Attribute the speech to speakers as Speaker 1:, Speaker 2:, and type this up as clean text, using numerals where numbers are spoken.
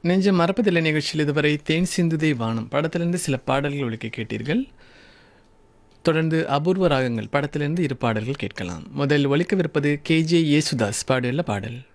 Speaker 1: நெஞ்சம் மறப்பதில்லை நிகழ்ச்சியில் இதுவரை தேன் சிந்துதே வானம் படத்திலிருந்து சில பாடல்கள் ஒழிக்க கேட்டீர்கள். தொடர்ந்து அபூர்வ ராகங்கள் படத்திலிருந்து இரு பாடல்கள் கேட்கலாம். முதல் ஒழிக்கவிருப்பது கேஜே யேசுதாஸ் பாடியுள்ள பாடல்.